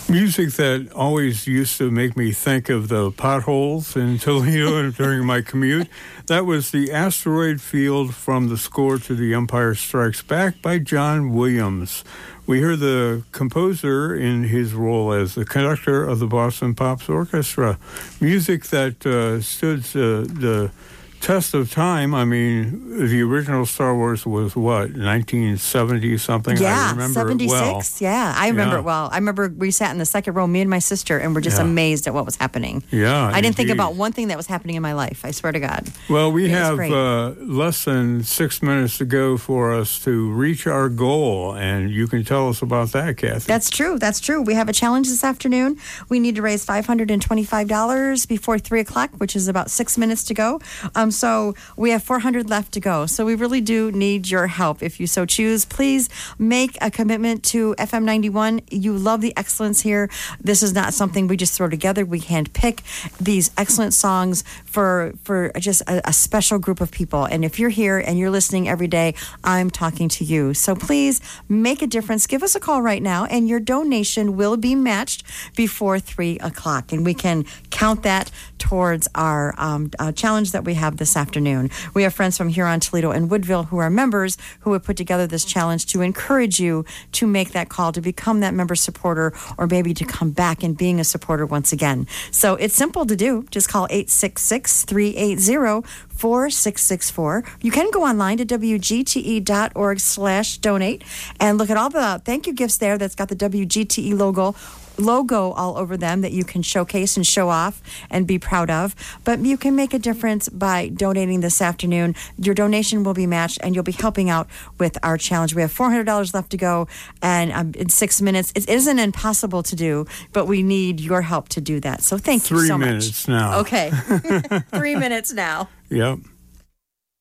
Music that always used to make me think of the potholes in Toledo during my commute. That was the Asteroid Field from the score to The Empire Strikes Back by John Williams. We hear the composer in his role as the conductor of the Boston Pops Orchestra. Music that stood the test of time. I mean, the original Star Wars was what, 1970 something? Yeah, I remember 76. It well. Yeah, I remember it well. I remember we sat in the second row, me and my sister, and we're just amazed at what was happening. Yeah, I didn't think about one thing that was happening in my life. I swear to God. Well, we have less than 6 minutes to go for us to reach our goal, and you can tell us about that, Kathy. That's true. That's true. We have a challenge this afternoon. We need to raise $525 before 3 o'clock, which is about 6 minutes to go. So we have 400 left to go. So we really do need your help. If you so choose, please make a commitment to FM 91. You love the excellence here. This is not something we just throw together. We handpick these excellent songs for just a special group of people. And if you're here and you're listening every day, I'm talking to you. So please make a difference. Give us a call right now, and your donation will be matched before 3 o'clock. And we can count that towards our challenge that we have this afternoon. We have friends from Huron, Toledo, and Woodville who are members who have put together this challenge to encourage you to make that call, to become that member supporter, or maybe to come back and being a supporter once again. So it's simple to do. Just call 866-380-4664. You can go online to WGTE.org/donate and look at all the thank you gifts there that's got the WGTE logo all over them that you can showcase and show off and be proud of. But you can make a difference by donating this afternoon. Your donation will be matched, and you'll be helping out with our challenge. We have $400 left to go, and in 6 minutes. It isn't impossible to do, but we need your help to do that. So thank you so much. 3 minutes now. Okay. 3 minutes now. Yep.